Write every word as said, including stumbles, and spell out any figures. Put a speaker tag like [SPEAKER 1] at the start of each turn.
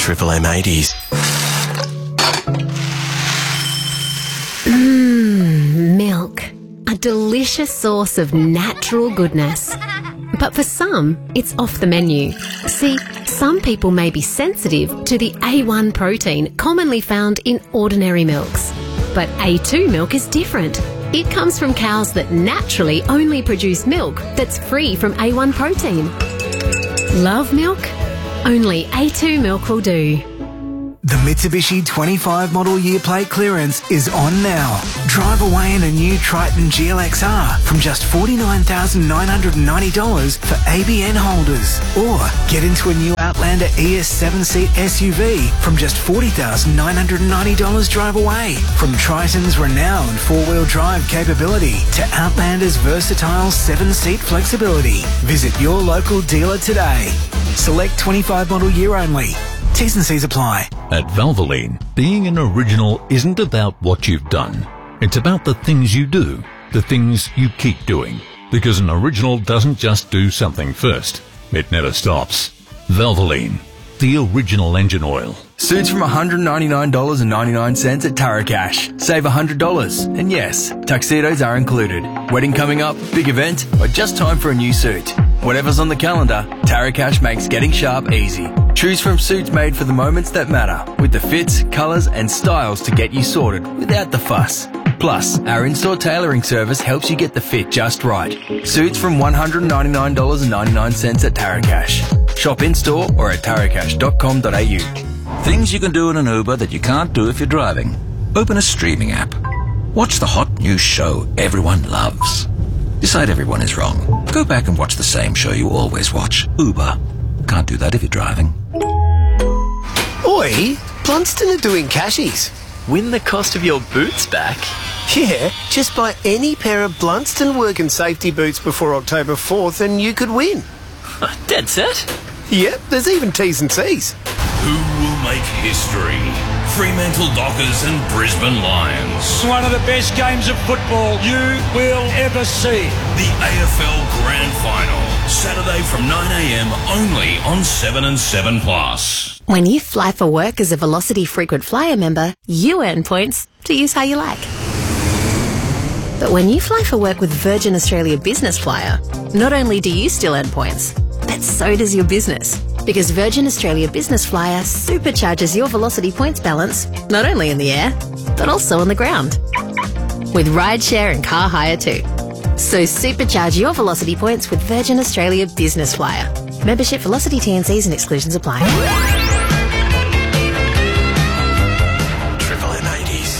[SPEAKER 1] Triple M eighties.
[SPEAKER 2] Mmm, milk. A delicious source of natural goodness. But for some, it's off the menu. See, some people may be sensitive to the A one protein commonly found in ordinary milks. But A two milk is different. It comes from cows that naturally only produce milk that's free from A one protein. Love milk? Only A two milk will do.
[SPEAKER 3] The Mitsubishi twenty-five model year plate clearance is on now. Drive away in a new Triton G L X R from just forty-nine thousand nine hundred ninety dollars for A B N holders. Or get into a new Outlander E S seven seat S U V from just forty thousand nine hundred ninety dollars drive away. From Triton's renowned four-wheel drive capability to Outlander's versatile seven seat flexibility. Visit your local dealer today. Select twenty-five model year only. T's and C's apply.
[SPEAKER 4] At Valvoline, being an original isn't about what you've done. It's about the things you do, the things you keep doing. Because an original doesn't just do something first. It never stops. Valvoline, the original engine oil.
[SPEAKER 5] Suits from one hundred ninety-nine dollars and ninety-nine cents at Taracash. Save one hundred dollars. And yes, tuxedos are included. Wedding coming up, big event, or just time for a new suit. Whatever's on the calendar, Taracash makes getting sharp easy. Choose from suits made for the moments that matter, with the fits, colours and styles to get you sorted without the fuss. Plus, our in-store tailoring service helps you get the fit just right. Suits from one hundred ninety-nine dollars and ninety-nine cents at Taracash. Shop in-store or at taracash dot com dot a u.
[SPEAKER 6] Things you can do in an Uber that you can't do if you're driving. Open a streaming app. Watch the hot new show everyone loves. Decide everyone is wrong. Go back and watch the same show you always watch. Uber. Can't do that if you're driving.
[SPEAKER 7] Oi, Blunston are doing cashies. Win the cost of your boots back? Yeah, just buy any pair of Blunston work and safety boots before October fourth and you could win.
[SPEAKER 8] Dead set?
[SPEAKER 7] Yep, there's even T's and C's.
[SPEAKER 9] Who will make history? Fremantle Dockers and Brisbane Lions.
[SPEAKER 10] One of the best games of football you will ever see.
[SPEAKER 9] The A F L Grand Final, Saturday from nine a m only on seven and seven plus.
[SPEAKER 2] When you fly for work as a Velocity Frequent Flyer member, you earn points to use how you like. But when you fly for work with Virgin Australia Business Flyer, not only do you still earn points, but so does your business. Because Virgin Australia Business Flyer supercharges your Velocity points balance, not only in the air, but also on the ground. With rideshare and car hire too. So supercharge your Velocity points with Virgin Australia Business Flyer. Membership, Velocity, T and Cs and exclusions apply.